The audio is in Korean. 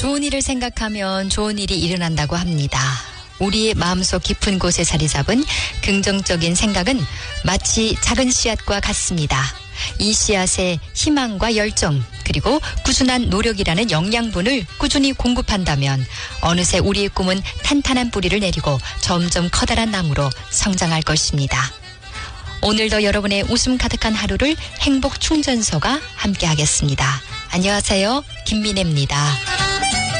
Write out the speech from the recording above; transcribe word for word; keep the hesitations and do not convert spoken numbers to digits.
좋은 일을 생각하면 좋은 일이 일어난다고 합니다. 우리의 마음속 깊은 곳에 자리 잡은 긍정적인 생각은 마치 작은 씨앗과 같습니다. 이 씨앗에 희망과 열정 그리고 꾸준한 노력이라는 영양분을 꾸준히 공급한다면 어느새 우리의 꿈은 탄탄한 뿌리를 내리고 점점 커다란 나무로 성장할 것입니다. 오늘도 여러분의 웃음 가득한 하루를 행복 충전소가 함께하겠습니다. 안녕하세요. 김민혜입니다.